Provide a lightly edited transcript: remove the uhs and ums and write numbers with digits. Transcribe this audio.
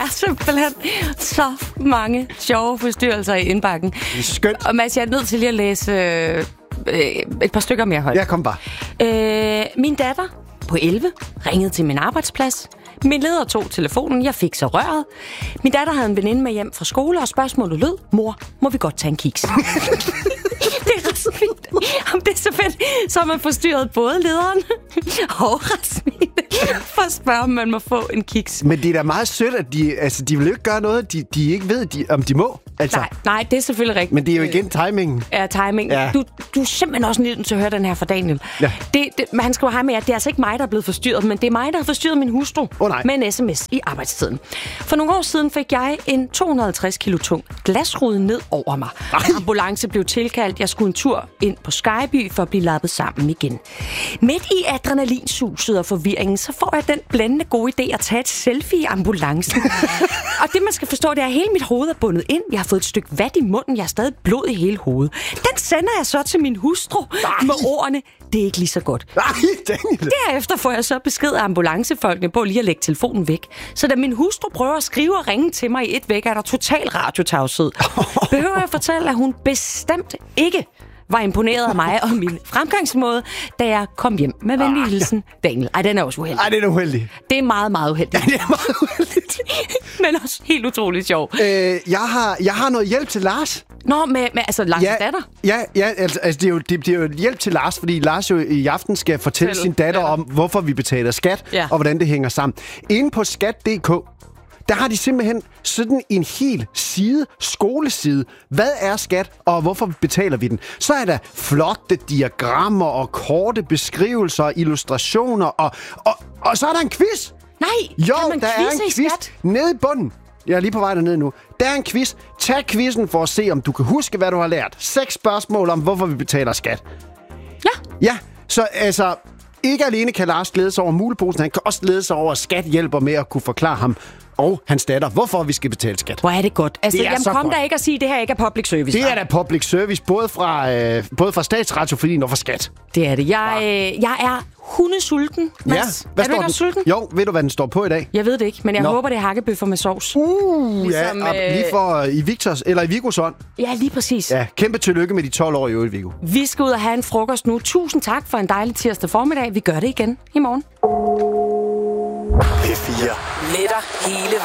er simpelthen så mange sjove forstyrrelser i indbakken. Det er skønt. Og Mads, jeg er nødt til lige at læse et par stykker mere højt. Ja, kom bare. Min datter på 11 ringede til min arbejdsplads. Min leder tog telefonen, jeg fik så røret. Min datter havde en veninde med hjem fra skole, og spørgsmålet lød: mor, må vi godt tage en kiks? Det er ret fint. Om det er så fedt, så har man forstyrret både lederen og Rasmine for at spørge, om man må få en kiks. Men det er da meget sødt, at de vil jo ikke gøre noget, de ikke ved, om de må. Altså. Nej, det er selvfølgelig rigtigt. Men det er jo igen timingen. Ja, timing. Ja. Du er simpelthen også nødt til at høre den her fra Daniel. Ja. Han skriver her med, at det er altså ikke mig, der er blevet forstyrret, men det er mig, der har forstyrret min hustru med en sms i arbejdstiden. For nogle år siden fik jeg en 250 kilo tung glasrude ned over mig. Ambulance blev tilkaldt. Jeg skulle en tur ind på Skyby for at blive lappet sammen igen. Midt i adrenalinsuset og forvirringen, så får jeg den blændende gode idé at tage et selfie i ambulancen. Og det, man skal forstå, det er, at hele mit hoved er bundet ind. Jeg har fået et stykke vat i munden. Jeg har stadig blod i hele hovedet. Den sender jeg så til min hustru med ordene: det er ikke lige så godt. Nej, Daniel. Derefter får jeg så besked af ambulancefolkene på lige at lægge telefonen væk. Så da min hustru prøver at skrive og ringe til mig i et væk, er der total radiotavshed. Behøver jeg fortælle, at hun bestemt ikke var imponeret af mig og min fremgangsmåde, da jeg kom hjem med venlig hilsen, Daniel. Ej, den er også uheldig. Ej, det er uheldig. Det er meget, meget uheldigt. Ja, det er meget uheldigt. Men også helt utroligt sjov. Jeg har noget hjælp til Lars. Nå, med altså Lars' datter? Ja, altså det er jo hjælp til Lars, fordi Lars jo i aften skal fortælle sin datter om, hvorfor vi betaler skat, og hvordan det hænger sammen. Inde på skat.dk, der har de simpelthen sådan en hel side, skoleside. Hvad er skat, og hvorfor betaler vi den? Så er der flotte diagrammer og korte beskrivelser og illustrationer, og så er der en quiz. Nej, jo, kan man der er en quiz nede i bunden. Jeg er lige på vej dernede nu. Der er en quiz. Tag quizzen for at se, om du kan huske, hvad du har lært. 6 spørgsmål om, hvorfor vi betaler skat. Ja, så altså, ikke alene kan Lars glæde sig over muleposen, han kan også glæde sig over, at skat hjælper med at kunne forklare ham og hans datter, hvorfor vi skal betale skat. Hvor er det godt. Altså, det kom godt. Der ikke at sige, at det her ikke er public service. Det er da public service, både fra Statsradiofilien og fra skat. Det er det. Jeg er hundesulten, Mads. Ja, hvad er du ikke sulten? Jo, ved du, hvad den står på i dag? Jeg ved det ikke, men jeg håber, det er hakkebøffer med sovs. Ligesom, lige for i Victors, eller i Vigos ånd. Ja, lige præcis. Ja, kæmpe tillykke med de 12 år i øvrigt, Viggo. Vi skal ud og have en frokost nu. Tusind tak for en dejlig tirsdag formiddag. Vi gør det igen i morgen. P4. Med dig hele